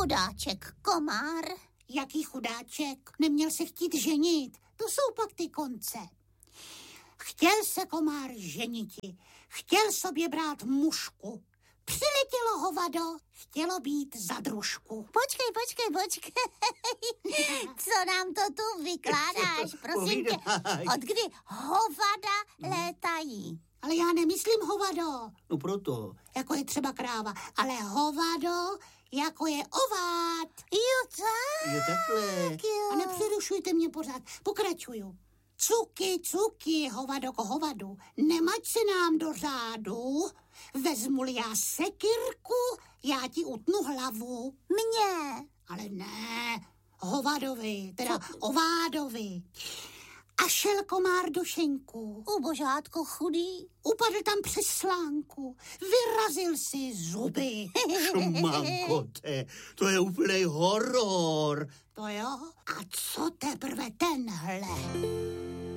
Chudáček komár. Jaký chudáček? Neměl se chtít ženit. To jsou pak ty konce. Chtěl se komár ženiti. Chtěl sobě brát mužku. Přiletělo hovado, chtělo být za družku. Počkej. Co nám to tu vykládáš, prosím tě? Od kdy hovada létají? Ale já nemyslím hovado. No proto. Jako je třeba kráva. Ale hovado, jako je ovád. Jo, tak. Je takhle. Jo. A nepřerušujte mě pořád. Pokračuju. Cuky, hovado ko hovadu. Nemať se nám do řádu. Vezmu-li já sekyrku, já ti utnu hlavu. Mně. Ale ne, hovadovi, teda ovádovi. A šel komár do šenku. Božátko chudý. Upadl tam přes slánku. Vyrazil si zuby. Šmankote, to je úplnej horor. To jo? A co teprve tenhle?